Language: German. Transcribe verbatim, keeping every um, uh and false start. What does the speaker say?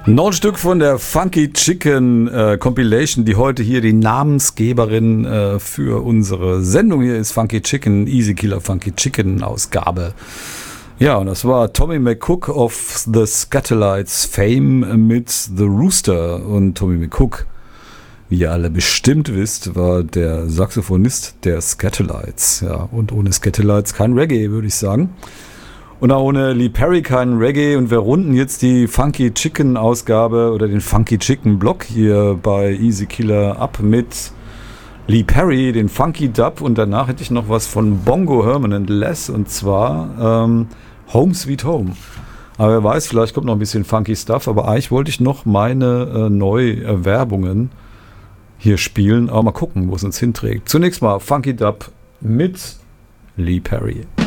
Noch ein Stück von der Funky Chicken äh, Compilation, die heute hier die Namensgeberin äh, für unsere Sendung hier ist. Funky Chicken, Easy Killer Funky Chicken Ausgabe. Ja, und das war Tommy McCook of the Skatalites Fame mit The Rooster. Und Tommy McCook, wie ihr alle bestimmt wisst, war der Saxophonist der Skatalites. Ja, und ohne Skatalites kein Reggae, würde ich sagen. Und auch ohne Lee Perry kein Reggae. Und wir runden jetzt die Funky Chicken Ausgabe oder den Funky Chicken Block hier bei Easy Killer ab mit Lee Perry, den Funky Dub. Und danach hätte ich noch was von Bongo Herman and Les, und zwar ähm, Home Sweet Home. Aber wer weiß, vielleicht kommt noch ein bisschen Funky Stuff. Aber eigentlich wollte ich noch meine äh, Neuerwerbungen hier spielen. Aber mal gucken, wo es uns hinträgt. Zunächst mal Funky Dub mit Lee Perry.